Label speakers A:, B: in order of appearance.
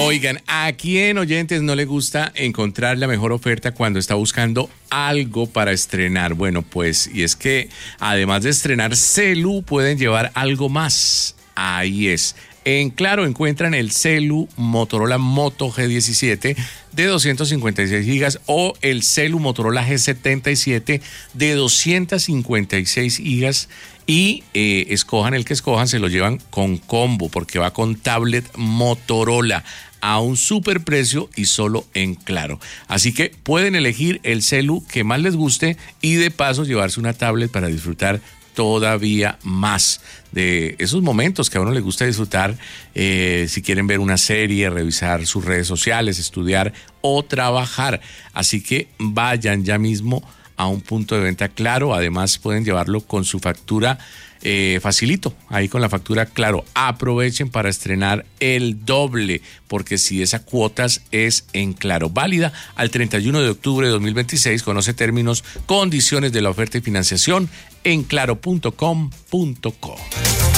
A: Oigan, ¿a quién, oyentes, no le gusta encontrar la mejor oferta cuando está buscando algo para estrenar? Bueno, pues, y es que además de estrenar celu, pueden llevar algo más. Ahí es. En Claro encuentran el celu Motorola Moto G17 de 256 gigas o el celu Motorola G77 de 256 gigas y escojan el que escojan, se lo llevan con combo porque va con tablet Motorola a un super precio y solo en Claro. Así que pueden elegir el celu que más les guste y de paso llevarse una tablet para disfrutar todavía más de esos momentos que a uno le gusta disfrutar, si quieren ver una serie, revisar sus redes sociales, estudiar o trabajar. Así que vayan ya mismo a un punto de venta Claro. Además pueden llevarlo con su factura facilito, ahí con la factura Claro. Aprovechen para estrenar el doble, porque si esa cuotas es en Claro. Válida al 31 de octubre de 2026. Conoce términos, condiciones de la oferta y financiación en claro.com.co.